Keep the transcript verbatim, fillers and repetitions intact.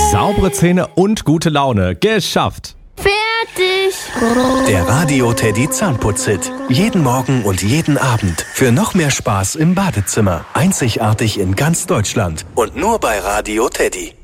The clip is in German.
Saubere Zähne und gute Laune. Geschafft! Fertig! Der Radio Teddy Zahnputz-Hit. Jeden Morgen und jeden Abend. Für noch mehr Spaß im Badezimmer. Einzigartig in ganz Deutschland. Und nur bei Radio Teddy.